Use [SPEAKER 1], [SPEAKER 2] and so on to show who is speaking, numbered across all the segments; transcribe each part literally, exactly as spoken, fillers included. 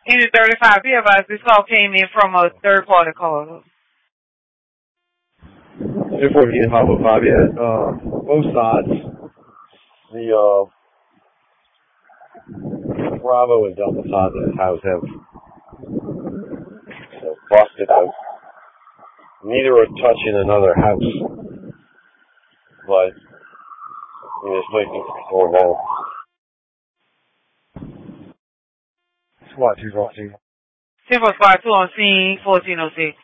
[SPEAKER 1] Unit thirty-five, be advised this call came in from a third-party caller.
[SPEAKER 2] ten fourteen Papa five, yeah. Uh, both sides. The, uh, Bravo and Delta side of the house have uh, busted out. Neither are touching another house. But, I mean, there's nothing going on. SWAT two fourteen.
[SPEAKER 1] ten four five two on scene, fourteen oh six.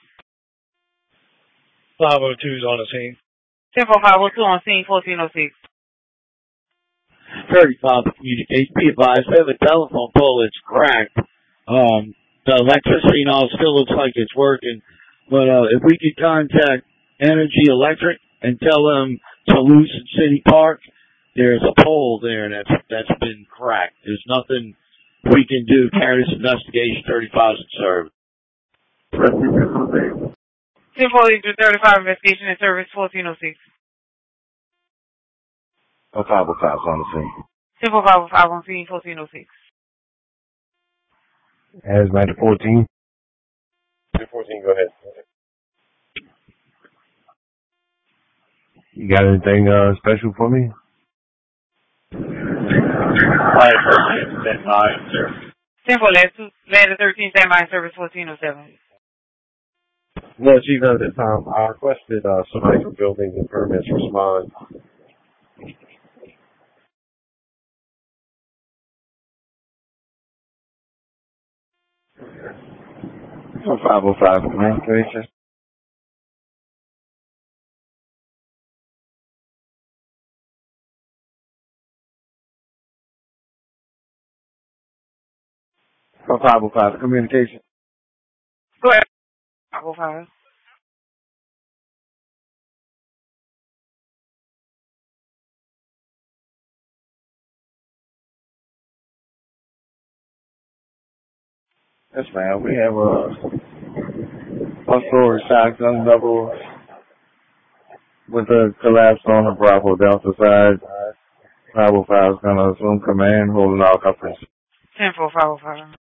[SPEAKER 3] five oh two is on the scene.
[SPEAKER 1] ten four five oh two on scene, fourteen oh six.
[SPEAKER 4] thirty-five communication. Be advised, we have a telephone pole that's cracked. Um, the electricity now still looks like it's working. But uh, if we could contact Energy Electric and tell them to Lucid City Park, there's a pole there that's that's been cracked. There's nothing we can do. Carry this investigation. thirty-five is in service.
[SPEAKER 1] ten forty-three thirty-five investigation and service, fourteen oh six.
[SPEAKER 2] Oh, five oh five on the scene.
[SPEAKER 1] ten four five oh five on scene, fourteen oh six.
[SPEAKER 2] Hazmat fourteen. two fourteen, go ahead. You got anything uh, special for me?
[SPEAKER 1] ten four ladder thirteen, standby service, fourteen oh seven.
[SPEAKER 2] No, Chief, at this time, I requested uh, somebody from buildings and permits respond. five oh five, communication. five oh five, communication.
[SPEAKER 1] Go ahead. five oh five.
[SPEAKER 2] Yes, ma'am. We have a one-story shotgun double with a collapse on the Bravo Delta side. five oh five is going to assume command, holding all companies.
[SPEAKER 1] ten four five oh five.